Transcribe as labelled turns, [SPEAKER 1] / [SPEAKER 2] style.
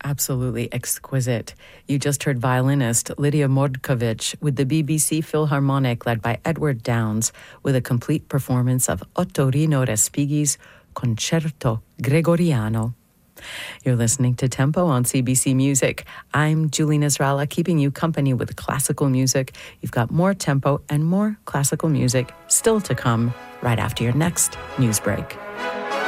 [SPEAKER 1] Absolutely exquisite. You just heard violinist Lydia Mordkovich with the BBC Philharmonic led by Edward Downes with a complete performance of Ottorino Respighi's Concerto Gregoriano. You're listening to Tempo on CBC Music. I'm Julie Nasrallah, keeping you company with classical music. You've got more tempo and more classical music still to come right after your next news break.